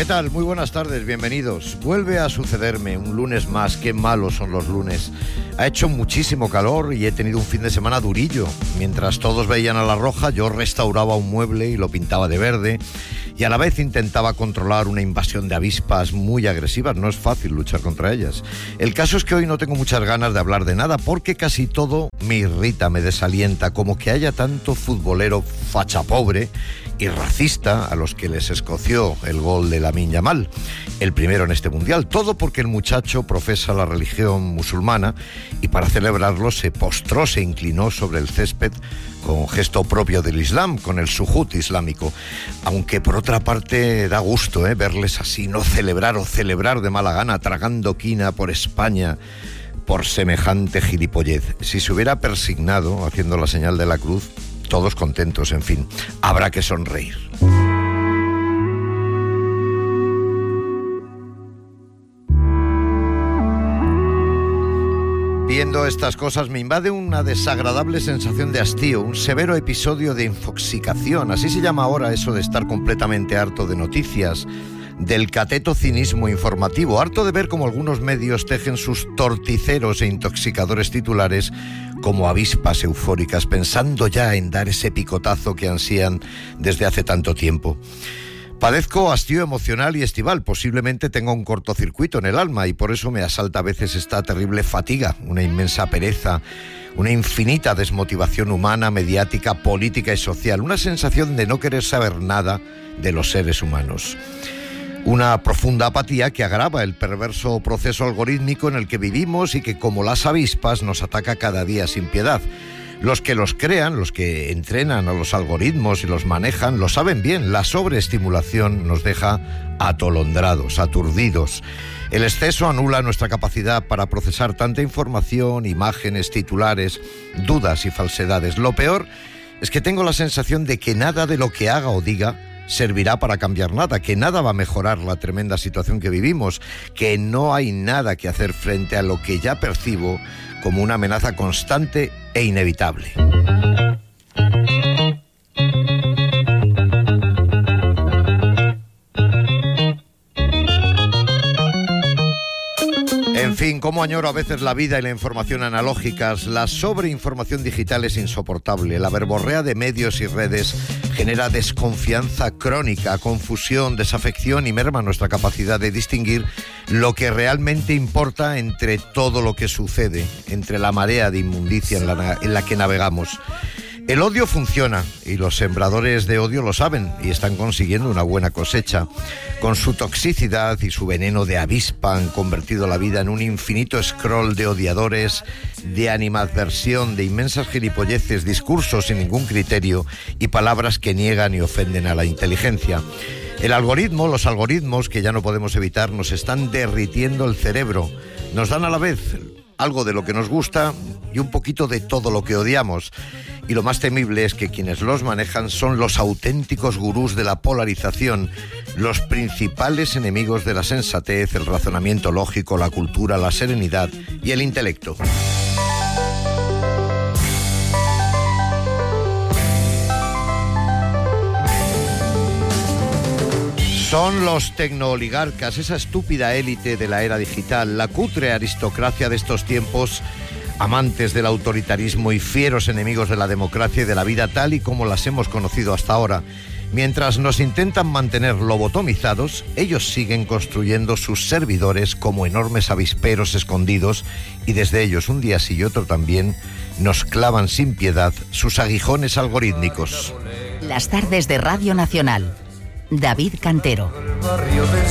¿qué tal? Muy buenas tardes, bienvenidos. Vuelve a sucederme un lunes más, qué malos son los lunes. Ha hecho muchísimo calor y he tenido un fin de semana durillo. Mientras todos veían a La Roja, yo restauraba un mueble y lo pintaba de verde y a la vez intentaba controlar una invasión de avispas muy agresivas. No es fácil luchar contra ellas. El caso es que hoy no tengo muchas ganas de hablar de nada porque casi todo me irrita, me desalienta, como que haya tanto futbolero facha pobre y racista a los que les escoció el gol de Lamine Yamal, el primero en este mundial. Todo porque el muchacho profesa la religión musulmana y para celebrarlo se postró, se inclinó sobre el césped con gesto propio del Islam, con el sujud islámico. Aunque por otra parte da gusto verles así, no celebrar o celebrar de mala gana, tragando quina por España por semejante gilipollez. Si se hubiera persignado haciendo la señal de la cruz, todos contentos, en fin, habrá que sonreír. Viendo estas cosas me invade una desagradable sensación de hastío, un severo episodio de infoxicación. Así se llama ahora eso de estar completamente harto de noticias, del cateto cinismo informativo, harto de ver cómo algunos medios tejen sus torticeros e intoxicadores titulares como avispas eufóricas, pensando ya en dar ese picotazo que ansían desde hace tanto tiempo. Padezco hastío emocional y estival, posiblemente tenga un cortocircuito en el alma y por eso me asalta a veces esta terrible fatiga, una inmensa pereza, una infinita desmotivación humana, mediática, política y social, una sensación de no querer saber nada de los seres humanos. Una profunda apatía que agrava el perverso proceso algorítmico en el que vivimos y que, como las avispas, nos ataca cada día sin piedad. Los que los crean, los que entrenan a los algoritmos y los manejan, lo saben bien. La sobreestimulación nos deja atolondrados, aturdidos. El exceso anula nuestra capacidad para procesar tanta información, imágenes, titulares, dudas y falsedades. Lo peor es que tengo la sensación de que nada de lo que haga o diga servirá para cambiar nada, que nada va a mejorar la tremenda situación que vivimos, que no hay nada que hacer frente a lo que ya percibo como una amenaza constante e inevitable. En fin, cómo añoro a veces la vida y la información analógicas. La sobreinformación digital es insoportable. La verborrea de medios y redes genera desconfianza crónica, confusión, desafección y merma nuestra capacidad de distinguir lo que realmente importa entre todo lo que sucede, entre la marea de inmundicia en la que navegamos. El odio funciona y los sembradores de odio lo saben y están consiguiendo una buena cosecha. Con su toxicidad y su veneno de avispa han convertido la vida en un infinito scroll de odiadores, de animadversión, de inmensas gilipolleces, discursos sin ningún criterio y palabras que niegan y ofenden a la inteligencia. El algoritmo, los algoritmos que ya no podemos evitar, nos están derritiendo el cerebro. Nos dan a la vez algo de lo que nos gusta y un poquito de todo lo que odiamos. Y lo más temible es que quienes los manejan son los auténticos gurús de la polarización, los principales enemigos de la sensatez, el razonamiento lógico, la cultura, la serenidad y el intelecto. Son los tecnooligarcas, esa estúpida élite de la era digital, la cutre aristocracia de estos tiempos, amantes del autoritarismo y fieros enemigos de la democracia y de la vida tal y como las hemos conocido hasta ahora. Mientras nos intentan mantener lobotomizados, ellos siguen construyendo sus servidores como enormes avisperos escondidos y desde ellos, un día sí y otro también, nos clavan sin piedad sus aguijones algorítmicos. Las tardes de Radio Nacional. David Cantero.